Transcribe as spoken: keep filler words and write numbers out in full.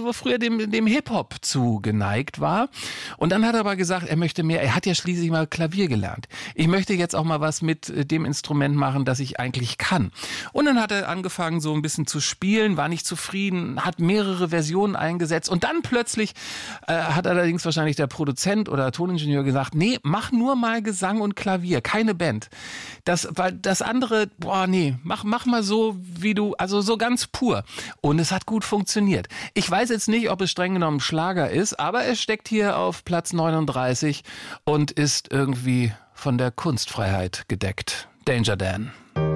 so früher dem, dem Hip-Hop zugeneigt war. Und dann hat er aber gesagt, er möchte mehr. Er hat ja schließlich mal Klavier gelernt. Ich möchte jetzt auch mal was mit dem Instrument machen, das ich eigentlich kann. Und dann hat er angefangen, so ein bisschen zu spielen, war nicht zufrieden, hat mehrere Versionen eingesetzt. Und dann plötzlich äh, hat allerdings wahrscheinlich der Produzent oder Toningenieur gesagt, nee, mach nur mal Gesang und Klavier, keine Band. Das, weil das andere, boah, nee, mach, mach mal so, wie du, also so ganz pur. Und es hat gut funktioniert. Ich weiß jetzt nicht, ob es streng genommen Schlager ist, aber es steckt hier auf Platz neununddreißig und ist irgendwie von der Kunstfreiheit gedeckt. Danger Dan.